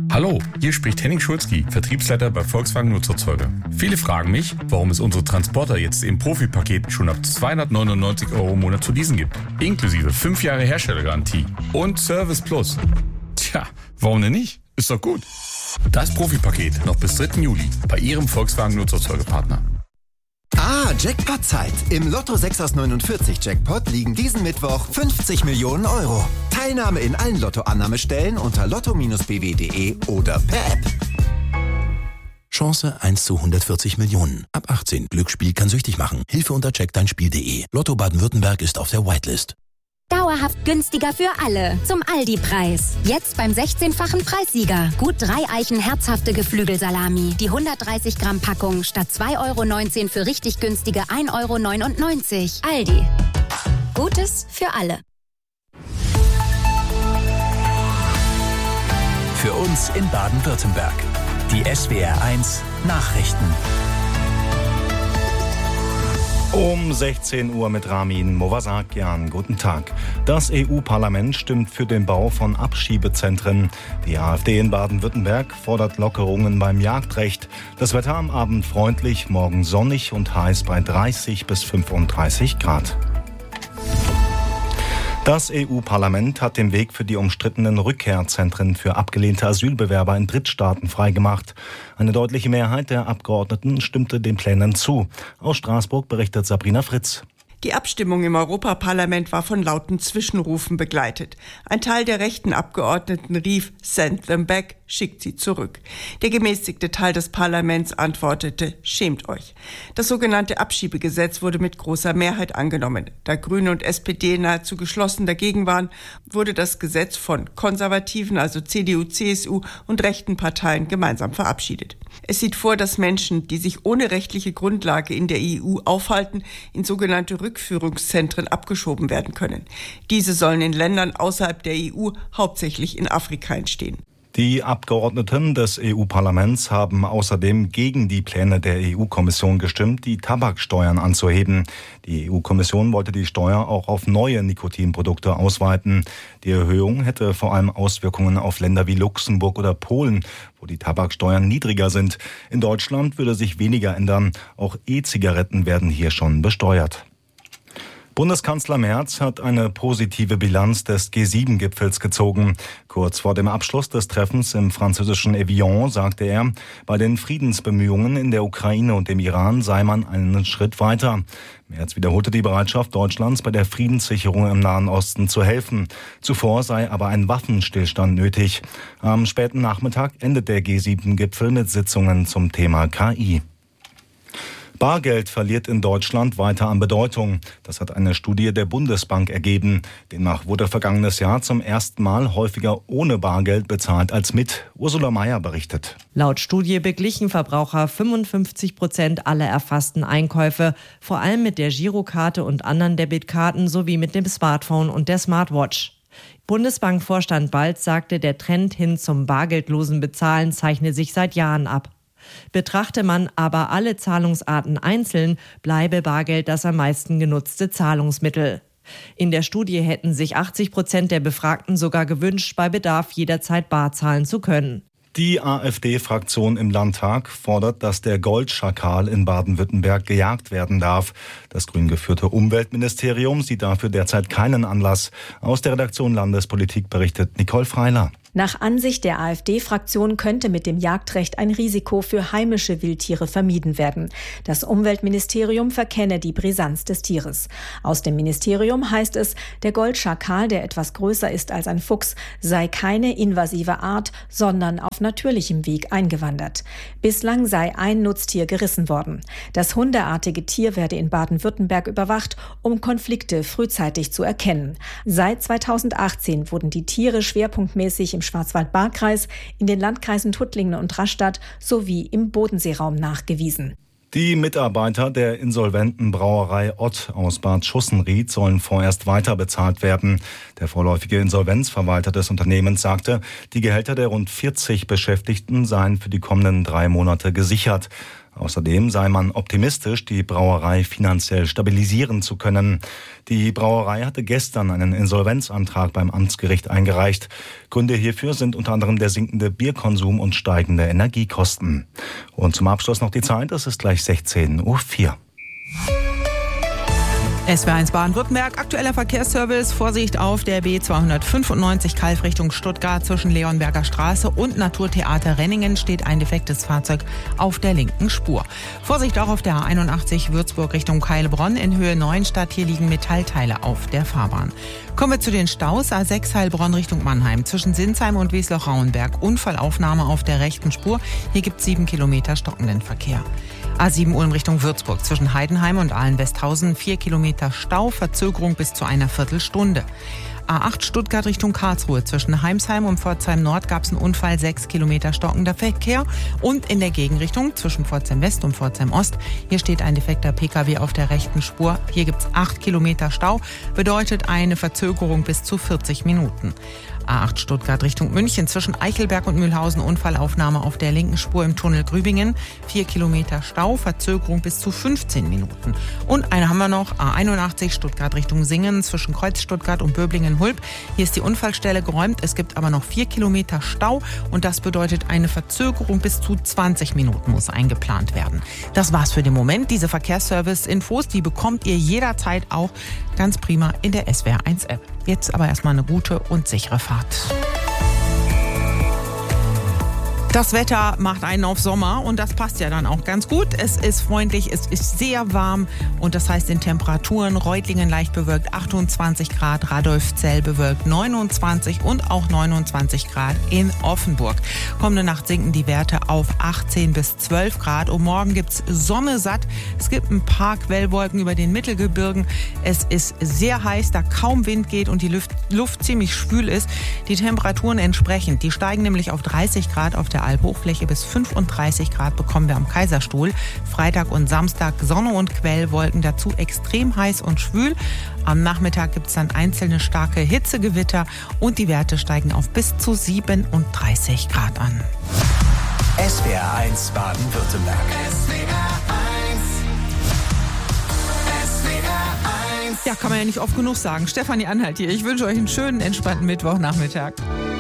Hallo, hier spricht Henning Schulzki, Vertriebsleiter bei Volkswagen Nutzerzeuger. Viele fragen mich, warum es unsere Transporter jetzt im Profipaket schon ab 299 € im Monat zu leasen gibt. Inklusive 5 Jahre Herstellergarantie und Service Plus. Tja, warum denn nicht? Ist doch gut. Das Profipaket noch bis 3. Juli bei Ihrem Volkswagen Nutzerzeugerpartner. Jackpot-Zeit. Im Lotto 6 aus 49 Jackpot liegen diesen Mittwoch 50 Millionen €. Teilnahme in allen Lottoannahmestellen unter lotto-bw.de oder per App. Chance 1 zu 140 Millionen. Ab 18. Glücksspiel kann süchtig machen. Hilfe unter checkdeinspiel.de. Lotto Baden-Württemberg ist auf der Whitelist. Dauerhaft günstiger für alle. Zum Aldi-Preis. Jetzt beim 16-fachen Preissieger. Gut 3 Eichen herzhafte Geflügelsalami. Die 130 Gramm Packung statt 2,19 € für richtig günstige 1,99 €. Aldi. Gutes für alle. Für uns in Baden-Württemberg. Die SWR1 Nachrichten. Um 16 Uhr mit Ramin Movasakian. Guten Tag. Das EU-Parlament stimmt für den Bau von Abschiebezentren. Die AfD in Baden-Württemberg fordert Lockerungen beim Jagdrecht. Das Wetter am Abend freundlich, morgen sonnig und heiß bei 30 bis 35 Grad. Das EU-Parlament hat den Weg für die umstrittenen Rückkehrzentren für abgelehnte Asylbewerber in Drittstaaten freigemacht. Eine deutliche Mehrheit der Abgeordneten stimmte den Plänen zu. Aus Straßburg berichtet Sabrina Fritz. Die Abstimmung im Europaparlament war von lauten Zwischenrufen begleitet. Ein Teil der rechten Abgeordneten rief "Send them back", schickt sie zurück. Der gemäßigte Teil des Parlaments antwortete "Schämt euch". Das sogenannte Abschiebegesetz wurde mit großer Mehrheit angenommen. Da Grüne und SPD nahezu geschlossen dagegen waren, wurde das Gesetz von konservativen, also CDU, CSU und rechten Parteien gemeinsam verabschiedet. Es sieht vor, dass Menschen, die sich ohne rechtliche Grundlage in der EU aufhalten, in sogenannte Rückführungszentren abgeschoben werden können. Diese sollen in Ländern außerhalb der EU, hauptsächlich in Afrika, entstehen. Die Abgeordneten des EU-Parlaments haben außerdem gegen die Pläne der EU-Kommission gestimmt, die Tabaksteuern anzuheben. Die EU-Kommission wollte die Steuer auch auf neue Nikotinprodukte ausweiten. Die Erhöhung hätte vor allem Auswirkungen auf Länder wie Luxemburg oder Polen, wo die Tabaksteuern niedriger sind. In Deutschland würde sich weniger ändern. Auch E-Zigaretten werden hier schon besteuert. Bundeskanzler Merz hat eine positive Bilanz des G7-Gipfels gezogen. Kurz vor dem Abschluss des Treffens im französischen Evian sagte er, bei den Friedensbemühungen in der Ukraine und dem Iran sei man einen Schritt weiter. Merz wiederholte die Bereitschaft Deutschlands, bei der Friedenssicherung im Nahen Osten zu helfen. Zuvor sei aber ein Waffenstillstand nötig. Am späten Nachmittag endet der G7-Gipfel mit Sitzungen zum Thema KI. Bargeld verliert in Deutschland weiter an Bedeutung. Das hat eine Studie der Bundesbank ergeben. Demnach wurde vergangenes Jahr zum ersten Mal häufiger ohne Bargeld bezahlt als mit. Ursula Mayer berichtet. Laut Studie beglichen Verbraucher 55% aller erfassten Einkäufe, vor allem mit der Girokarte und anderen Debitkarten sowie mit dem Smartphone und der Smartwatch. Bundesbankvorstand Balz sagte, der Trend hin zum bargeldlosen Bezahlen zeichne sich seit Jahren ab. Betrachte man aber alle Zahlungsarten einzeln, bleibe Bargeld das am meisten genutzte Zahlungsmittel. In der Studie hätten sich 80% der Befragten sogar gewünscht, bei Bedarf jederzeit bar zahlen zu können. Die AfD-Fraktion im Landtag fordert, dass der Goldschakal in Baden-Württemberg gejagt werden darf. Das grün geführte Umweltministerium sieht dafür derzeit keinen Anlass. Aus der Redaktion Landespolitik berichtet Nicole Freiler. Nach Ansicht der AfD-Fraktion könnte mit dem Jagdrecht ein Risiko für heimische Wildtiere vermieden werden. Das Umweltministerium verkenne die Brisanz des Tieres. Aus dem Ministerium heißt es, der Goldschakal, der etwas größer ist als ein Fuchs, sei keine invasive Art, sondern auf natürlichem Weg eingewandert. Bislang sei ein Nutztier gerissen worden. Das hundeartige Tier werde in Baden-Württemberg überwacht, um Konflikte frühzeitig zu erkennen. Seit 2018 wurden die Tiere schwerpunktmäßig im Schwarzwald-Baar-Kreis, in den Landkreisen Tuttlingen und Rastatt sowie im Bodenseeraum nachgewiesen. Die Mitarbeiter der insolventen Brauerei Ott aus Bad Schussenried sollen vorerst weiter bezahlt werden. Der vorläufige Insolvenzverwalter des Unternehmens sagte, die Gehälter der rund 40 Beschäftigten seien für die kommenden 3 Monate gesichert. Außerdem sei man optimistisch, die Brauerei finanziell stabilisieren zu können. Die Brauerei hatte gestern einen Insolvenzantrag beim Amtsgericht eingereicht. Gründe hierfür sind unter anderem der sinkende Bierkonsum und steigende Energiekosten. Und zum Abschluss noch die Zeit, es ist gleich 16:04 Uhr. SWR1 Baden-Württemberg, aktueller Verkehrsservice, Vorsicht auf der B295 Kalf Richtung Stuttgart zwischen Leonberger Straße und Naturtheater Renningen steht ein defektes Fahrzeug auf der linken Spur. Vorsicht auch auf der A81 Würzburg Richtung Heilbronn in Höhe Neuenstadt, hier liegen Metallteile auf der Fahrbahn. Kommen wir zu den Staus, A6 Heilbronn Richtung Mannheim zwischen Sinsheim und Wiesloch-Rauenberg, Unfallaufnahme auf der rechten Spur, hier gibt es 7 Kilometer stockenden Verkehr. A7 Ulm Richtung Würzburg zwischen Heidenheim und Ahlen-Westhausen 4 Kilometer Stau, Verzögerung bis zu einer Viertelstunde. A8 Stuttgart Richtung Karlsruhe zwischen Heimsheim und Pforzheim Nord gab es einen Unfall, 6 Kilometer stockender Verkehr. Und in der Gegenrichtung zwischen Pforzheim West und Pforzheim Ost, hier steht ein defekter Pkw auf der rechten Spur. Hier gibt es 8 Kilometer Stau, bedeutet eine Verzögerung bis zu 40 Minuten. A8 Stuttgart Richtung München zwischen Eichelberg und Mühlhausen, Unfallaufnahme auf der linken Spur im Tunnel Grübingen. 4 Kilometer Stau, Verzögerung bis zu 15 Minuten. Und eine haben wir noch, A81 Stuttgart Richtung Singen zwischen Kreuz Stuttgart und Böblingen-Hulb. Hier ist die Unfallstelle geräumt, es gibt aber noch 4 Kilometer Stau und das bedeutet eine Verzögerung bis zu 20 Minuten muss eingeplant werden. Das war's für den Moment. Diese Verkehrsservice-Infos, die bekommt ihr jederzeit auch ganz prima in der SWR1-App. Jetzt aber erstmal eine gute und sichere Fahrt. Das Wetter macht einen auf Sommer und das passt ja dann auch ganz gut. Es ist freundlich, es ist sehr warm und das heißt in Temperaturen Reutlingen leicht bewölkt 28 Grad, Radolfzell bewölkt 29 und auch 29 Grad in Offenburg. Kommende Nacht sinken die Werte auf 18 bis 12 Grad und morgen gibt's Sonne satt. Es gibt ein paar Quellwolken über den Mittelgebirgen. Es ist sehr heiß, da kaum Wind geht und die Luft ziemlich schwül ist. Die Temperaturen entsprechend, die steigen nämlich auf 30 Grad auf der Alphochfläche bis 35 Grad bekommen wir am Kaiserstuhl. Freitag und Samstag Sonne und Quellwolken, dazu extrem heiß und schwül. Am Nachmittag gibt es dann einzelne starke Hitzegewitter und die Werte steigen auf bis zu 37 Grad an. SWR1 Baden-Württemberg. Ja, kann man ja nicht oft genug sagen. Stefanie Anhalt hier. Ich wünsche euch einen schönen, entspannten Mittwochnachmittag.